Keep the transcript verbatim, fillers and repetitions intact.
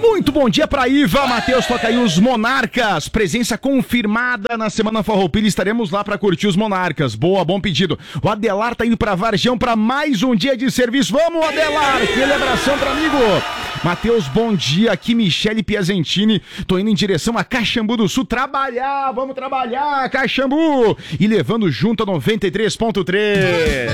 Muito bom dia pra Iva, Matheus, toca aí os Monarcas, presença confirmada na Semana Farroupilha, estaremos lá pra curtir os Monarcas, boa, bom pedido. O Adelar tá indo pra Vargião pra mais um dia de serviço, vamos Adelar, aquele abração pra amigo. Matheus, bom dia, aqui Michele Piazentini, tô indo em direção a Caxambu do Sul, trabalhar, vamos trabalhar, Caxambu, e levando junto a noventa e três ponto três.